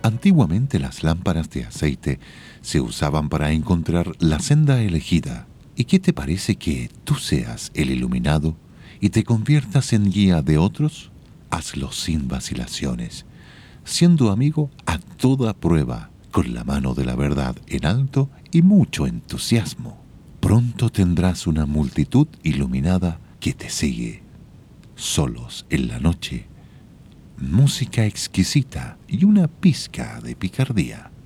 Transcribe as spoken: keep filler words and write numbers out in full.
Antiguamente las lámparas de aceite se usaban para encontrar la senda elegida. ¿Y qué te parece que tú seas el iluminado y te conviertas en guía de otros? Hazlo sin vacilaciones, siendo amigo a toda prueba, con la mano de la verdad en alto y mucho entusiasmo. Pronto tendrás una multitud iluminada que te sigue. Solos en la noche, música exquisita y una pizca de picardía.